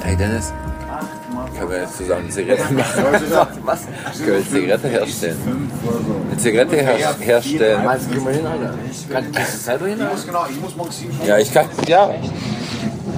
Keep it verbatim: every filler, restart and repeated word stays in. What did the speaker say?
Hey Dennis, können wir jetzt zusammen eine Zigarette machen? Was? Können wir eine Zigarette herstellen? Eine Zigarette her herstellen? Meinst du, gehen wir hin, Alter? Kann ich das selber hin? Ja, ich kann. Ja.